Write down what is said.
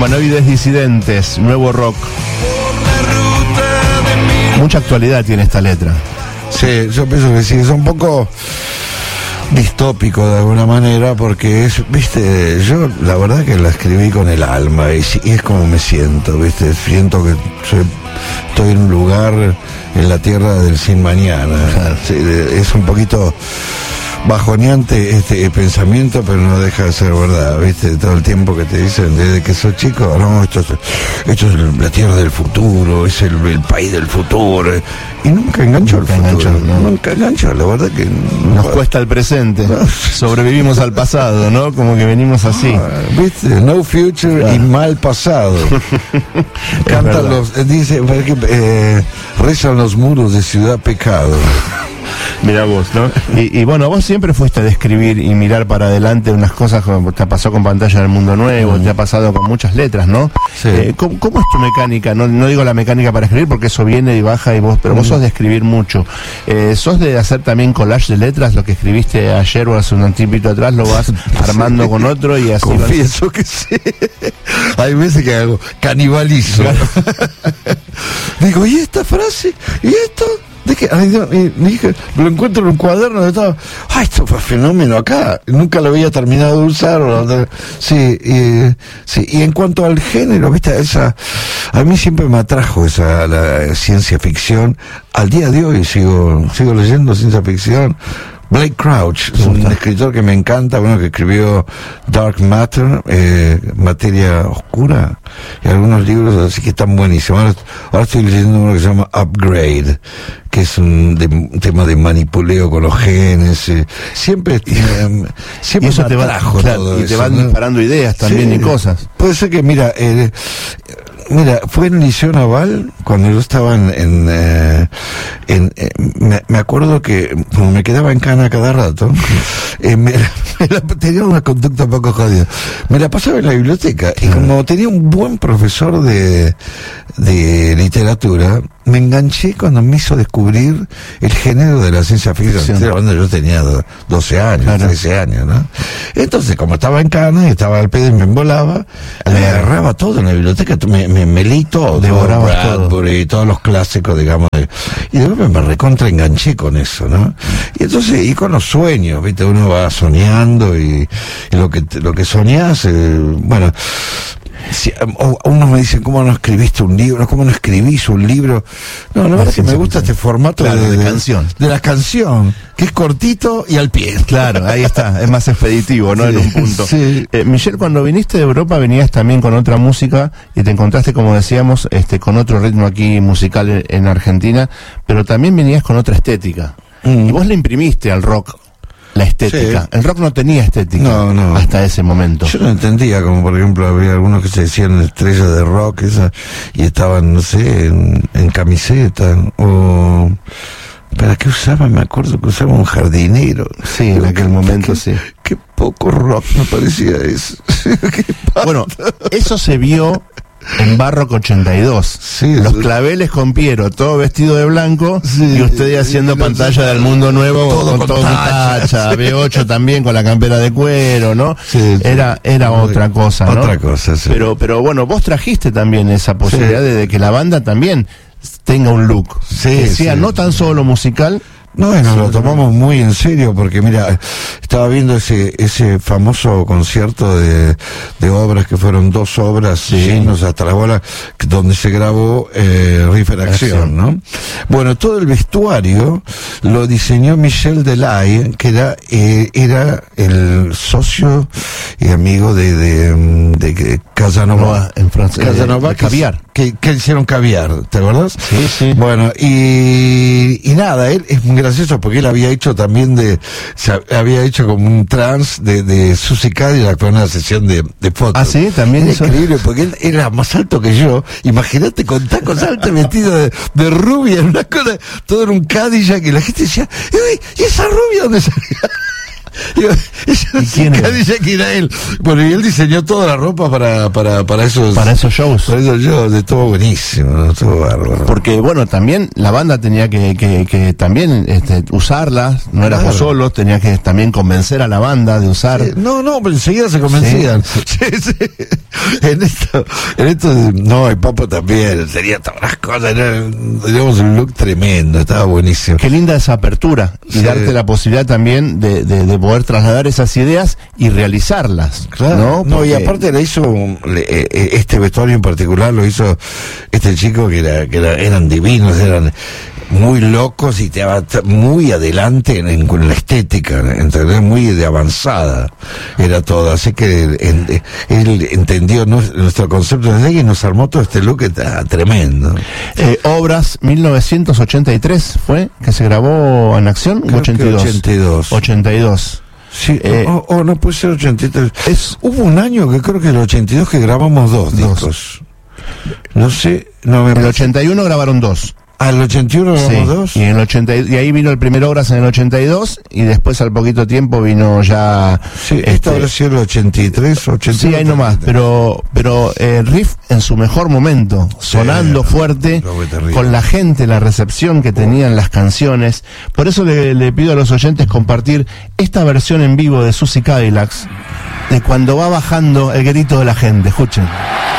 Humanoides disidentes, nuevo rock. Mucha actualidad tiene esta letra. Sí, yo pienso que sí, es un poco distópico de alguna manera, porque es, viste, yo la verdad que la escribí con el alma y es como me siento, viste, siento que estoy en un lugar en la tierra del sin mañana. Claro. Sí, es un poquito bajoneante este pensamiento, pero no deja de ser verdad, viste, todo el tiempo que te dicen desde que sos chico, no, esto es la tierra del futuro, es el país del futuro, y nunca enganchó el futuro, nunca enganchó, la verdad que nos cuesta el presente, sobrevivimos al pasado, ¿no? Como que venimos así. Viste, no future y mal pasado. Cantan dice, rezan los muros de Ciudad Pecado. Mira vos, ¿no? Y bueno, vos siempre fuiste a describir y mirar para adelante unas cosas como te pasó con Pantalla del Mundo Nuevo, te ha pasado con muchas letras, ¿no? Sí. ¿Cómo es tu mecánica? No digo la mecánica para escribir porque eso viene y baja, pero vos sos de escribir mucho. ¿Sos de hacer también collage de letras? Lo que escribiste ayer o hace un tiempito atrás lo vas armando con otro y así. Confieso que sí. Hay veces que hago canibalizo. Digo, ¿y esta frase? ¿Y esto? ¿De qué? Dije, lo encuentro en un cuaderno donde estaba, esto fue fenómeno acá, nunca lo había terminado de usar. Sí, y en cuanto al género, viste, a mí siempre me atrajo la ciencia ficción. Al día de hoy sigo leyendo ciencia ficción. Blake Crouch es un escritor que me encanta, bueno, que escribió Dark Matter, Materia Oscura, y algunos libros así que están buenísimos. Ahora estoy leyendo uno que se llama Upgrade, que es un tema de manipuleo con los genes. Siempre y eso te va, todo y eso, te van disparando ideas también, sí, y cosas. Puede ser que, mira, fue en Liceo Naval, cuando yo estaba me acuerdo que como me quedaba en cana cada rato, tenía una conducta un poco jodida. Me la pasaba en la biblioteca, y como tenía un buen profesor de literatura, me enganché cuando me hizo descubrir el género de la ciencia ficción. Yo tenía 12 años, claro, 13 años, ¿no? Entonces, como estaba en cana y estaba al pedo y me embolaba, me agarraba todo en la biblioteca, me leí todo, devoraba Bradbury, todos los clásicos, digamos, y de golpe me recontra enganché con eso, ¿no? Y entonces, y con los sueños, viste, uno va soñando y lo que soñás, bueno, unos me dicen, ¿cómo no escribiste un libro? ¿Cómo no escribís un libro? No, la verdad es que me gusta este formato, claro, de canción. De la canción, que es cortito y al pie. Claro, ahí está, es más expeditivo, ¿no? Sí, en un punto. Sí. Michelle, cuando viniste de Europa venías también con otra música y te encontraste, como decíamos, con otro ritmo aquí musical en Argentina, pero también venías con otra estética. Y vos le imprimiste al rock la estética. Sí. El rock no tenía estética hasta ese momento. Yo no entendía, como por ejemplo había algunos que se decían estrellas de rock y estaban, no sé, en camiseta, o ¿para qué usaban? Me acuerdo que usaban un jardinero. Sí, en aquel momento sí. Qué poco rock me parecía eso. Bueno, eso se vio en Barrock 82, sí, los claveles con Piero, todo vestido de blanco, sí, y usted haciendo Pantalla del Mundo Nuevo con todo tacha, B8 también con la campera de cuero, ¿no? Sí, era otra cosa, ¿no? Otra cosa, sí. Pero bueno, vos trajiste también esa posibilidad de que la banda también tenga un look, que sea no tan solo musical. No, nos lo tomamos muy en serio, porque mira, estaba viendo ese famoso concierto de obras, que fueron 2 obras llenos hasta la bola, donde se grabó Riff en Acción, ¿no? Bueno, todo el vestuario lo diseñó Michel Delay, que era el socio y amigo de Casanova en francés, Casanova, Caviar, que hicieron Caviar, ¿te acuerdas? Sí, sí. Bueno, y nada, él es muy gracioso porque él había hecho también había hecho como un trance de Susie Cadillac para una sesión de fotos. Ah, sí, también es increíble, porque él era más alto que yo. Imagínate con tacos altos, vestido de rubia, en una cosa, todo en un Cadillac, y la gente decía, ¿y esa rubia dónde salía? ¿Y quién era él? Bueno, y él diseñó toda la ropa para esos shows. Para esos shows, estuvo buenísimo, estuvo bárbaro. Porque bueno, también la banda tenía que también usarla, no era vos solo, tenía que también convencer a la banda de usar. Sí, no, pero enseguida se convencían. Sí. en esto, no, el Papo también, tenía todas las cosas, teníamos un look tremendo, estaba buenísimo. Qué linda esa apertura, y Sí. darte la posibilidad también de poder trasladar esas ideas y realizarlas. Claro, ¿no? y Porque- aparte la hizo, este vestuario en particular lo hizo este chico que eran divinos, eran muy locos y te muy adelante con la estética, ¿entendés? Muy de avanzada era todo, así que él entendió nuestro concepto de y nos armó todo este look que está tremendo. Obras, 1983 fue que se grabó en acción, Creo que 82. 82. Sí, Eh, no puede ser 83. Es Hubo un año que creo que el 82 que grabamos dos discos. No sé, no me en el parece. 81 grabaron 2. ¿Al 81 grabamos Sí, dos? y en el 80, y ahí vino el primer Obras en el 82 y después al poquito tiempo vino ya Sí, esto habrá sido el 83, 82. sí, ahí nomás, pero Riff en su mejor momento, sonando fuerte, lo que terrible. con la gente, la recepción que tenían las canciones. Por eso le pido a los oyentes compartir esta versión en vivo de Susie Cadillacs, de cuando va bajando el grito de la gente. Escuchen.